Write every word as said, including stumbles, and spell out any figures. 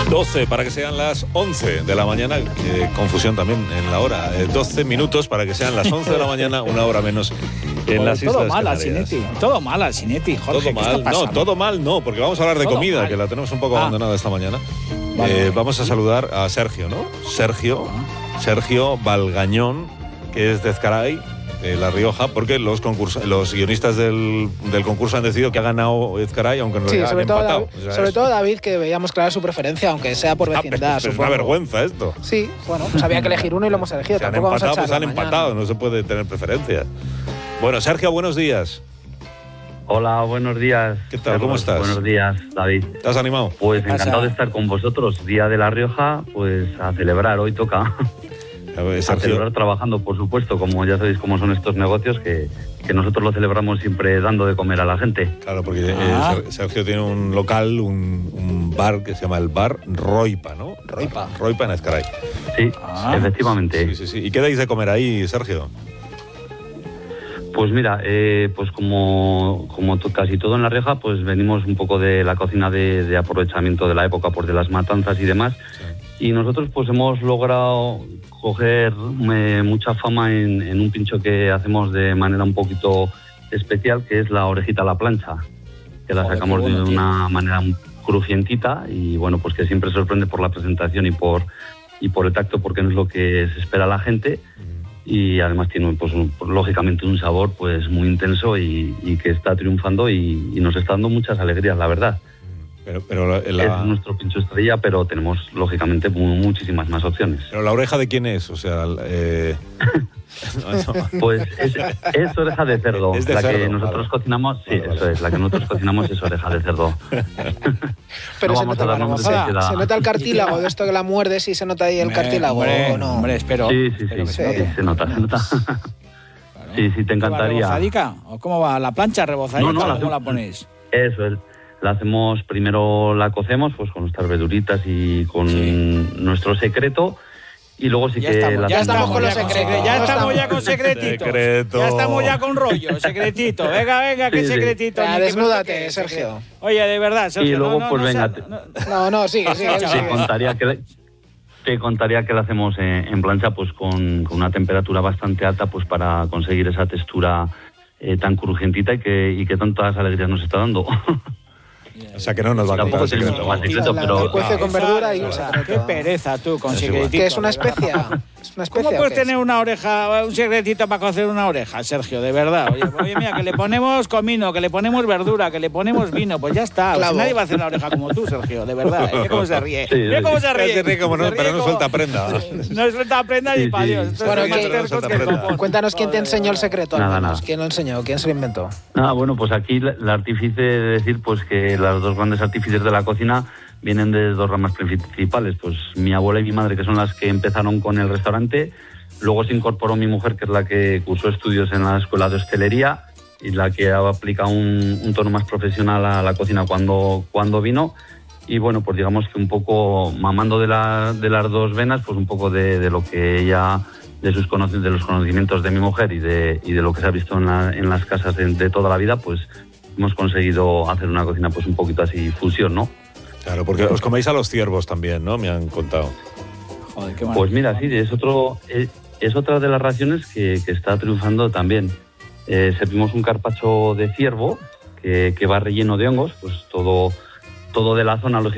doce para que sean las once de la mañana, eh, confusión también en la hora, eh, doce minutos para que sean las once de la mañana, una hora menos en las todo Islas mal, Canarias. Sinetti, todo mal, Alcinetti, Jorge, Todo mal, no, todo mal no, porque vamos a hablar de todo comida, mal. que la tenemos un poco ah. abandonada esta mañana. Vale, eh, vale. Vamos a saludar a Sergio, ¿no? Sergio, Ah. Sergio Valgañón, que es de Ezcaray, de La Rioja, porque los concurs- los guionistas del, del concurso han decidido que ha ganado Ezcaray, aunque no Sí, han sobre, todo empatado. David, O sea, sobre es- todo David, que veíamos clara su preferencia, aunque sea por Ah, pero vecindad. es una supongo. vergüenza esto. Sí, bueno, pues había que elegir uno y lo hemos elegido. Si han Tampoco vamos a empatado, pues echarla han mañana. empatado, no se puede tener preferencia. Bueno, Sergio, buenos días. Hola, buenos días. ¿Qué tal? ¿Cómo Carlos. estás? Buenos días, David. ¿Estás animado? Pues ¿Qué pasa? encantado de estar con vosotros. Día de La Rioja, pues a celebrar, hoy toca. A ver, A Sergio, celebrar trabajando, por supuesto, como ya sabéis cómo son estos negocios, que, que nosotros lo celebramos siempre dando de comer a la gente. claro, porque eh, Ah. Ser- Sergio tiene un local, un, un bar que se llama el Bar Roipa, ¿no? Roipa. Roipa en Ezcaray. Sí, Ah. efectivamente. Sí, sí, sí. ¿Y qué dais de comer ahí, Sergio? Pues mira, eh, pues como, como to- casi todo en La Rioja, pues venimos un poco de la cocina de, de aprovechamiento de la época, pues de las matanzas y demás. Y nosotros pues hemos logrado coger eh, mucha fama en, en un pincho que hacemos de manera un poquito especial, que es la orejita a la plancha, que la Joder, sacamos qué bueno, de tío. una manera crujientita y bueno, pues que siempre sorprende por la presentación y por, y por el tacto, porque no es lo que se espera la gente. Y además tiene pues un- pues, lógicamente un sabor pues muy intenso y, y que está triunfando y, y nos está dando muchas alegrías, la verdad. Pero, pero, la, la- Es nuestro pincho estrella, pero tenemos lógicamente mu- muchísimas más opciones. pero la oreja de quién es, o sea, eh, no, no. Pues es, es oreja de cerdo. Es de la cerdo, que nosotros vale. cocinamos, sí, Vale, vale. eso es, la que nosotros cocinamos es oreja de cerdo. Pero No se, vamos nota, a dar nombres, Hola, que queda- se nota el cartílago de esto que la muerdes y se nota ahí el Hombre, cartílago, hombre, ¿o no? Hombre, espero. Sí, sí, espero sí, que sí, se note. se nota, se nota. Claro. Sí, sí, te ¿Qué va, encantaría. ¿Rebozadica? ¿O cómo va? ¿La plancha rebozadita? No, no, la ¿Cómo la hacemos- ponéis? Eso es. La hacemos, primero la cocemos pues con nuestras verduritas y con Sí. nuestro secreto. Y luego sí Ya que estamos, la ya hacemos- estamos con los ya secretos. secre- Ya Ya estamos estamos. ya con secretitos. Secreto. Ya estamos ya con rollo, secretito. Venga, venga, qué Sí, sí. secretito. Ya, ni que desnúdate, me toque. Sergio. Oye, de verdad, Sergio. Y luego, no, no, pues, no venga, sea- no- No, no, sigue, sigue, Te Te sigue. contaría que, te contaría que la hacemos en, en plancha pues con, con una temperatura bastante alta pues para conseguir esa textura eh, tan crujientita y que, y que tantas alegrías nos está dando. O sea, que no nos va a contar Tampoco el tenemos secreto. más vamos. secreto, La- pero- el cuece con verdura y un O sea, secreto. Qué pereza tú con Es igual. secretito. ¿Qué es una de verdad. especia? ¿Es una especia ¿Cómo o puedes qué es? tener una oreja, un secretito para cocer una oreja, Sergio? De verdad. Oye, oye, mira, que le ponemos comino, que le ponemos verdura, que le ponemos vino. Pues ya está. O sea, Clavo. nadie va a hacer una oreja como tú, Sergio, de verdad. Mira cómo se ríe. Sí, Mira sí. cómo se ríe. Se ríe como no, Se ríe pero no como- suelta prenda. No suelta prenda ni Sí, para sí. Dios. Esto Bueno, es más ¿quién- tercos que el prenda? copón. Cuéntanos quién te Joder, enseñó el de secreto, al Nada, menos. nada. ¿Quién lo enseñó? ¿Quién se lo inventó? Ah, bueno, pues aquí la- el artífice de decir pues que las dos grandes artífices de la cocina vienen de dos ramas principales, pues mi abuela y mi madre, que son las que empezaron con el restaurante. Luego se incorporó mi mujer, que es la que cursó estudios en la escuela de hostelería y la que aplica un, un tono más profesional a la cocina cuando, cuando vino. Y bueno, pues digamos que un poco mamando de, la, de las dos venas, pues un poco de, de lo que ella, de sus conoc- de los conocimientos de mi mujer y de, y de lo que se ha visto en, la- en las casas de, de toda la vida, pues hemos conseguido hacer una cocina pues un poquito así fusión, ¿no? Claro, porque os coméis a los ciervos también, ¿no? Me han contado. Joder, qué Pues maravilla. mira, sí, es otro es, es otra de las raciones que, que está triunfando también. Eh, servimos un carpaccio de ciervo que, que va relleno de hongos, pues todo, todo de la zona,